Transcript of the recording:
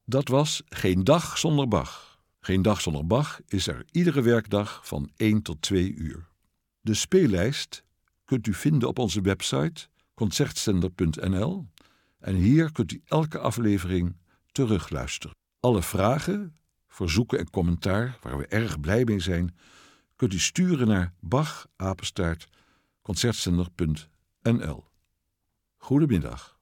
Dat was Geen Dag Zonder Bach. Geen Dag Zonder Bach is er iedere werkdag van 1 tot 2 uur. De speellijst kunt u vinden op onze website concertzender.nl en hier kunt u elke aflevering terugluisteren. Alle vragen, verzoeken en commentaar, waar we erg blij mee zijn, kunt u sturen naar bach@concertzender.nl. Goedemiddag.